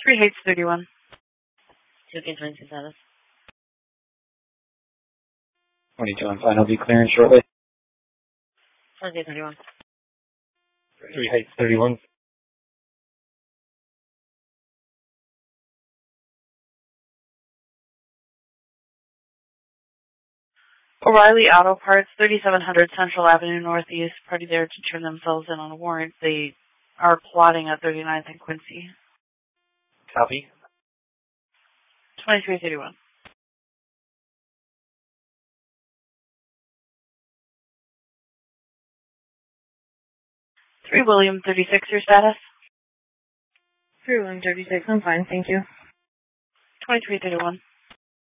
3 Heights 31. 2 Kingsman status. 22 on final, be clearing shortly. 2831. 3 Heights 31. O'Reilly Auto Parts, 3700 Central Avenue Northeast. Party there to turn themselves in on a warrant. They are plotting at 39th and Quincy. Copy. 2331. 3 William 36, your status? 3 William 36, I'm fine, thank you. 2331.